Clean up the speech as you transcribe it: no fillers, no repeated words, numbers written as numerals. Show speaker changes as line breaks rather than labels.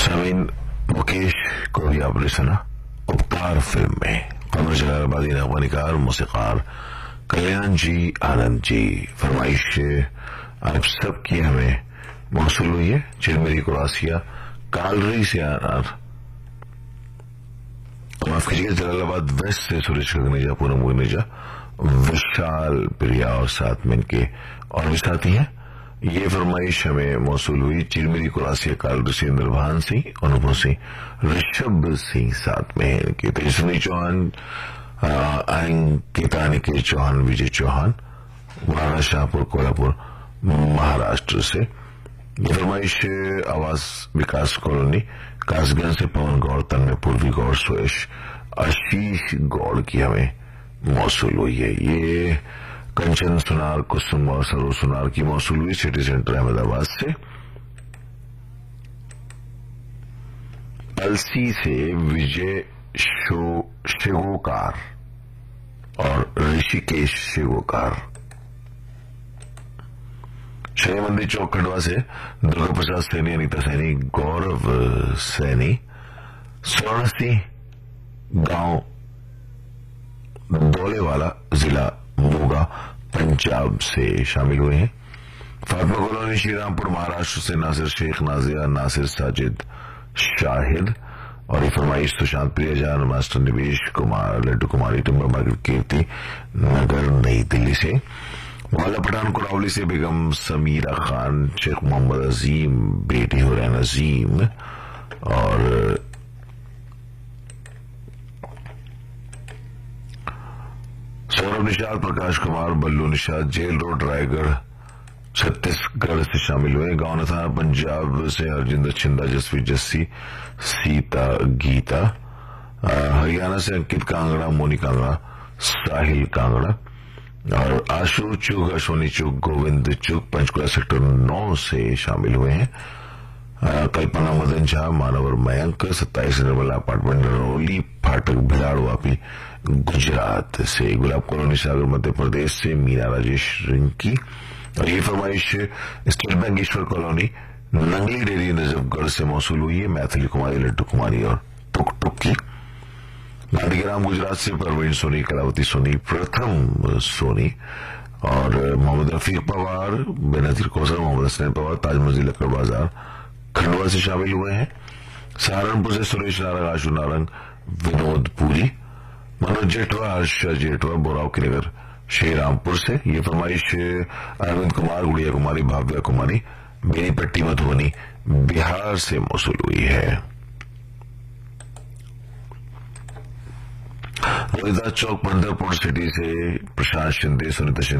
समीन मुकेश को भी आपने सुना उपकार फिल्म में कमर जलालाबादी नगमनिकार मौसीकार कल्याण जी आनंद जी फरमाइश आप सबकी हमें मौसूल हुई है। चिरमेरी कुरासिया कालरी से आनार माफ कीजिएगा जलालाबाद वेस्ट से सुरेश गगनेजा पूनम गुनेजा विशाल प्रिया और साथ में इनके और भी साथी हैं। ये फरमाइश हमें मौसूल हुई चिरमेरी कुरासिया कालरी से इंद्रभान सिंह अनुभव सिंह ऋषभ सिंह साथ में इनके तेजस्वी चौहान अंकिता निकेश चौहान विजय चौहान वाड़ा शाहपुर कोल्हापुर महाराष्ट्र से। ये फरमाइश आवास विकास कॉलोनी कासगंज से पवन गौड़ तन्मय पूर्वी गौड़ सुरेश आशीष गौड़ की हमें मौसूल हुई है। ये कंचन सुनार कुसुम और सरो सुनार की मौसूल हुई सिटी सेंटर अहमदाबाद से। अलसी से विजय शेगोकार और ऋषिकेश शेगोकार। शनि मंदिर चौक खंडवा से दुर्गा प्रसाद सैनी अनिता सैनी गौरव सैनी स्वर्ण सिंह गांव दौलेवाला जिला मोगा पंजाब से शामिल हुए हैं। फातिमा कॉलोनी श्रीरामपुर महाराष्ट्र से नासिर शेख नाजिया नासिर साजिद शाहिद और ये फरमाइश सुशांत प्रियजान मास्टर निवेश कुमार लड्डू कुमारी टिम्बर मार्केट कीर्ति नगर नई दिल्ली से। मोहल्ला पठान कुरावली से बेगम समीरा खान शेख मोहम्मद अजीम बेटी हुरैन अजीम और सौरभ निषाद प्रकाश कुमार बल्लू निषाद जेल रोड रायगढ़ छत्तीसगढ़ से शामिल हुए। गांव थाना पंजाब से हरजिंदर छिंदा जसवी जस्सी सीता गीता। हरियाणा से अंकित कांगड़ा मोनी कांगड़ा साहिल कांगड़ा और आशु चुग अश्वनी चुग गोविंद चुग पंचकुला सेक्टर 9 से शामिल हुए हैं। कल्पना मदन झा मानवर मयंक 27 निर्मला अपार्टमेंट नरौली फाटक भिलाड़ वापी गुजरात से। गुलाब कॉलोनी सागर मध्य प्रदेश से मीना राजेश रिंकी और ये फरमाइश स्टेट बैंक ईश्वर कॉलोनी नंगली डेरी नजफगढ़ से मौसूल हुई है। मैथिली कुमारी लड्डू कुमारी और टुक टुक की। गांधीग्राम गुजरात से परवीन सोनी कलावती सोनी प्रथम सोनी और मोहम्मद रफीक पवार बेनजीर कौसर मोहम्मद हसनैन पवार ताज मंजिल लक्कड़ बाजार खंडवा से शामिल हुए हैं। सहारनपुर से सुरेश नारंग आशु नारंग विनोद पुरी मनोज जेठवा हर्षा जेठवा बोराव की नगर श्रीरामपुर से। ये फरमाइश अरविंद कुमार गुड़िया कुमारी भाव्या कुमारी बेनीपट्टी मधुबनी बिहार से मौसूल हुई है। रोहिदास चौक पंढरपुर सिटी से प्रशांत शिंदे सुनीता